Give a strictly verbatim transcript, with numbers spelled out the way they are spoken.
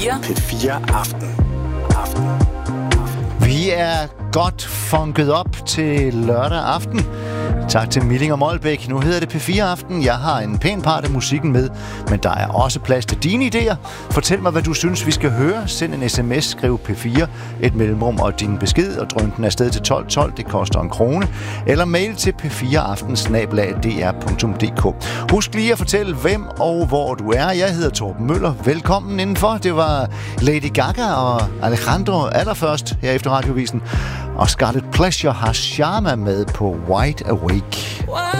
fire. P fire Aften. Aften. Vi er godt funket op til lørdag aften. Tak til Milling og Molbæk. Nu hedder det P fire Aften. Jeg har en pæn part af musikken med, men der er også plads til dine idéer. Fortæl mig, hvad du synes, vi skal høre. Send en sms, skriv P fire, et mellemrum og din besked, og drøm den afsted til tolv tolv. Det koster en krone. Eller mail til p fire aften snabel-a d r punktum d k. Husk lige at fortælle, hvem og hvor du er. Jeg hedder Torben Møller. Velkommen indenfor. Det var Lady Gaga og Alejandro allerførst her efter Radiovisen. Og Scarlet Pleasure har Sharma med på Wide Awake.